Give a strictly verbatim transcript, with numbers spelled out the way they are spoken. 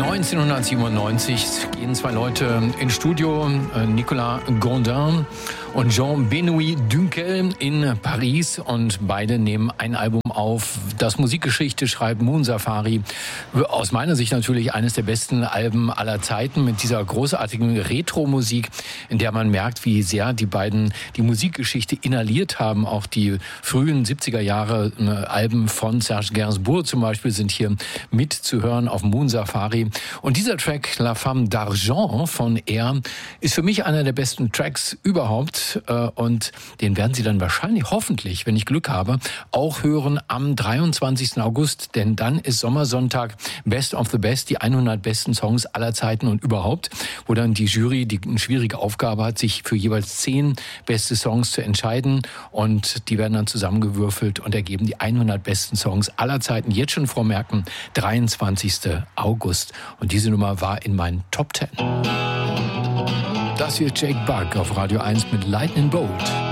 neunzehnhundertsiebenundneunzig gehen zwei Leute ins Studio, Nicolas Gondin und Jean-Benoît Dunkel in Paris, und beide nehmen ein Album auf, das Musikgeschichte schreibt, Moon Safari. Aus meiner Sicht natürlich eines der besten Alben aller Zeiten, mit dieser großartigen Retro-Musik, in der man merkt, wie sehr die beiden die Musikgeschichte inhaliert haben. Auch die frühen siebziger Jahre Alben von Serge Gainsbourg zum Beispiel sind hier mitzuhören auf Moon Safari. Und dieser Track La Femme d'Argent von Air ist für mich einer der besten Tracks überhaupt. Und den werden Sie dann wahrscheinlich, hoffentlich, wenn ich Glück habe, auch hören am dreiundzwanzigsten August. Denn dann ist Sommersonntag Best of the Best, die hundert besten Songs aller Zeiten und überhaupt, wo dann die Jury die eine schwierige Aufgabe hat, sich für jeweils zehn beste Songs zu entscheiden. Und die werden dann zusammengewürfelt und ergeben die hundert besten Songs aller Zeiten. Jetzt schon vormerken, dreiundzwanzigsten August. Und diese Nummer war in meinen Top Ten. Das hier ist Jake Buck auf Radio eins mit Lightning Bolt.